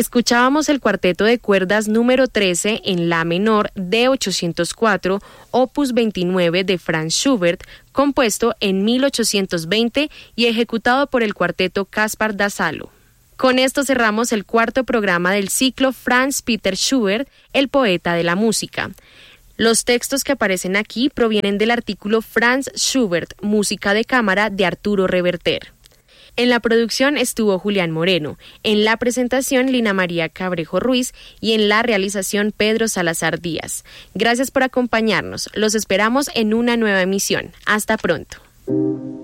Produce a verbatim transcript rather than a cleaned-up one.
Escuchábamos el cuarteto de cuerdas número trece en la menor de ochocientos cuatro, opus veintinueve de Franz Schubert, compuesto en mil ochocientos veinte y ejecutado por el cuarteto Caspar da Salo. Con esto cerramos el cuarto programa del ciclo Franz Peter Schubert, el poeta de la música. Los textos que aparecen aquí provienen del artículo Franz Schubert, música de cámara de Arturo Reverter. En la producción estuvo Julián Moreno, en la presentación Lina María Cabrejo Ruiz y en la realización Pedro Salazar Díaz. Gracias por acompañarnos. Los esperamos en una nueva emisión. Hasta pronto.